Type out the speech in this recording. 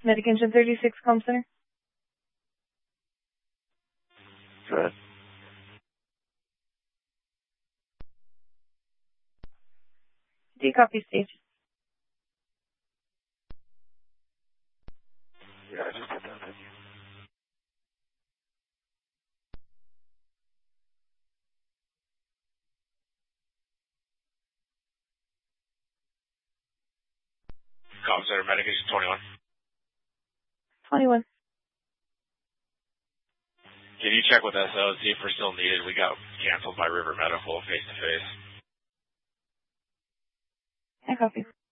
Medic Engine 36, Comm Center. Go ahead. Do you copy stage? Yeah, I just did that. Thank you. Comm Center, Medic Engine 21. 21. Can you check with SO and see if we're still needed? We got canceled by River Medical face-to-face. I copy.